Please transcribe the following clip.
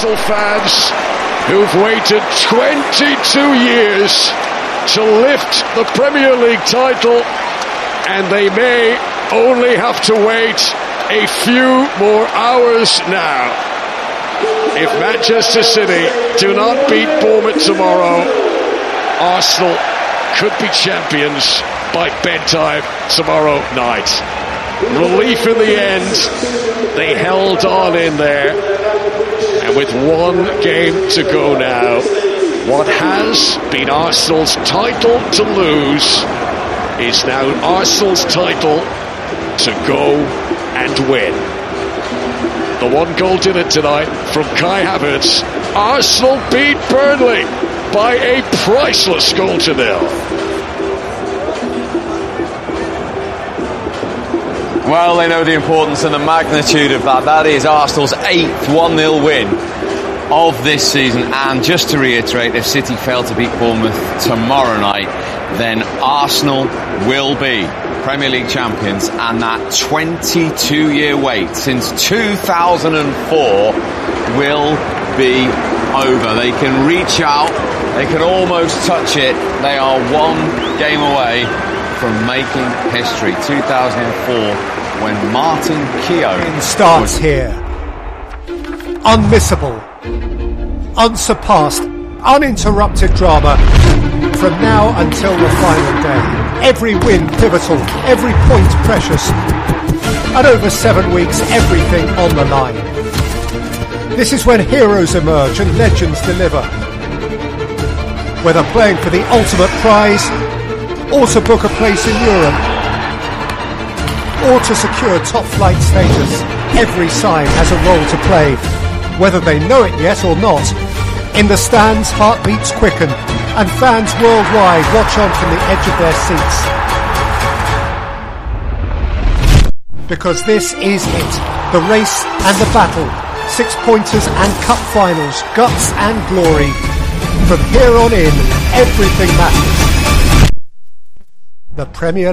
Arsenal fans who've waited 22 years to lift the Premier League title, and they may only have to wait a few more hours now. If Manchester City do not beat Bournemouth tomorrow, Arsenal could be champions by bedtime tomorrow night. Relief in the end. They held on in there, and with one game to go now, what has been Arsenal's title to lose is now Arsenal's title to go and win. The one goal did it tonight from Kai Havertz. Arsenal beat Burnley by a priceless 0-0. Well, they know the importance and the magnitude of that. That is Arsenal's 8th 1-0 win of this season. And just to reiterate, if City fail to beat Bournemouth tomorrow night, then Arsenal will be Premier League champions, and that 22-year wait since 2004 will be over. They can reach out, they can almost touch it. They are one game away from making history. 2004, when Martin Keown starts here. Unmissable, unsurpassed, uninterrupted drama from now until the final day. Every win pivotal, every point precious, and over 7 weeks, everything on the line. This is when heroes emerge and legends deliver. Whether playing for the ultimate prize, or to book a place in Europe, or to secure top flight status, every side has a role to play, whether they know it yet or not. In the stands, heartbeats quicken, and fans worldwide watch on from the edge of their seats. Because this is it, the race and the battle, 6-pointers and cup finals, guts and glory. From here on in, everything matters. The Premier League.